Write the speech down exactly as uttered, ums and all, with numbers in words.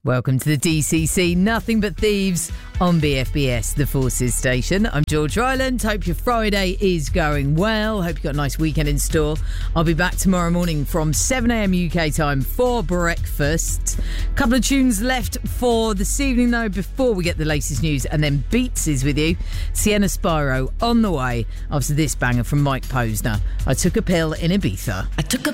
Welcome to the D C C, Nothing But Thieves on B F B S, the Forces station. I'm George Ryland. Hope your Friday is going well. Hope you've got a nice weekend in store. I'll be back tomorrow morning from seven a.m. U K time for breakfast. Couple of tunes left for this evening, though, before we get the latest news, and then Beats is with you. Sienna Spyro on the way after this banger from Mike Posner. I took a pill in Ibiza. I took a